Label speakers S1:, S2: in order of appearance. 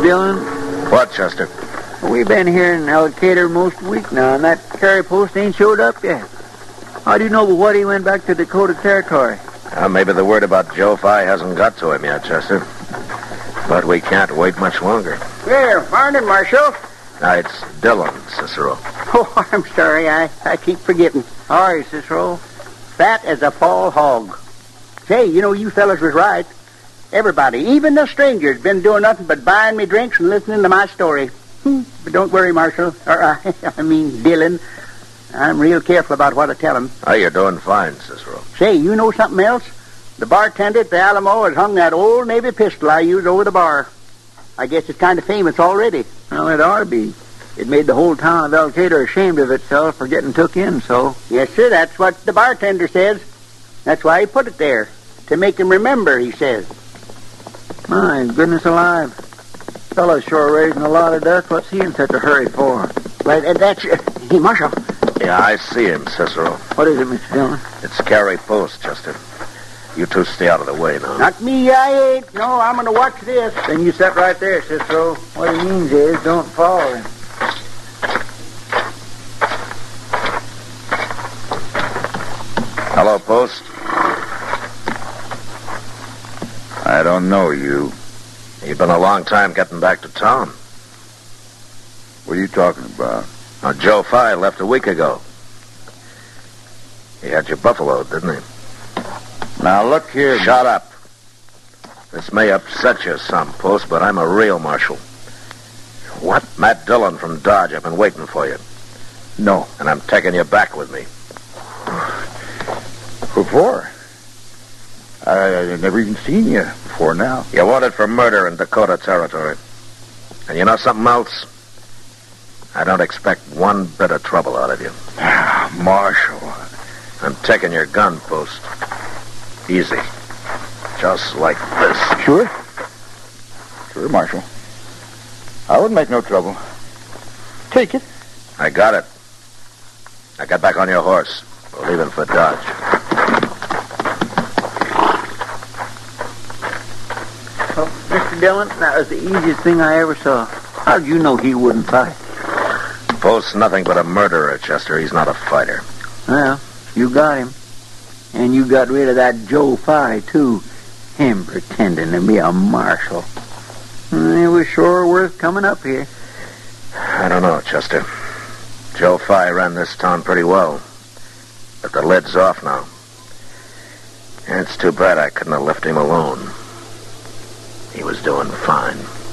S1: Dillon.
S2: What, Chester?
S1: We've been here in Elkader most week now, and that carry post ain't showed up yet. How do you know but what he went back to Dakota Territory?
S2: Maybe the word about Joe Fye hasn't got to him yet, Chester. But we can't wait much longer.
S3: Here, morning, Marshal.
S2: It's Dillon, Cicero.
S3: Oh, I'm sorry. I keep forgetting.
S1: How are you, Cicero?
S3: Fat as a fall hog. Say, you fellas was right. Everybody, even the strangers, been doing nothing but buying me drinks and listening to my story. But don't worry, Marshal. I mean, Dillon. I'm real careful about what I tell them.
S2: Oh, you're doing fine, Cicero.
S3: Say, you know something else? The bartender at the Alamo has hung that old Navy pistol I used over the bar. I guess it's kind of famous already.
S1: Well, it ought to be. It made the whole town of Elkader ashamed of itself for getting took in so.
S3: Yes, sir, that's what the bartender says. That's why he put it there. To make him remember, he says.
S1: My goodness alive. Fellow's sure raising a lot of dust. What's he in such a hurry for?
S3: Well, that's... Hey, Marshal.
S2: Yeah, I see him, Cicero.
S1: What is it, Mr. Dillon?
S2: It's Carey Post, Chester. You two stay out of the way now.
S3: Not me, I ain't. No, I'm going to watch this.
S1: Then you sit right there, Cicero. What he means is don't follow him.
S2: Hello, Post.
S4: I don't know you.
S2: You've been a long time getting back to town.
S4: What are you talking about?
S2: Now, Joe Fye left a week ago. He had you buffaloed, didn't he?
S4: Now, look here.
S2: Shut up. This may upset you some, Post, but I'm a real marshal.
S4: What?
S2: Matt Dillon from Dodge. I've been waiting for you.
S4: No.
S2: And I'm taking you back with me.
S4: Who for? I've never even seen you before now.
S2: You're wanted for murder in Dakota Territory. And you know something else? I don't expect one bit of trouble out of you.
S4: Marshal.
S2: I'm taking your gun, Post. Easy. Just like this.
S4: Sure. Sure, Marshal. I wouldn't make no trouble. Take it.
S2: I got it. Now get back on your horse. We're leaving for Dodge.
S1: Oh, Mr. Dillon, that was the easiest thing I ever saw. How'd you know he wouldn't fight?
S2: Post's nothing but a murderer, Chester. He's not a fighter.
S1: Well, you got him. And you got rid of that Joe Fye, too. Him pretending to be a marshal. It was sure worth coming up here.
S2: I don't know, Chester. Joe Fye ran this town pretty well. But the lid's off now. And it's too bad I couldn't have left him alone. He was doing fine.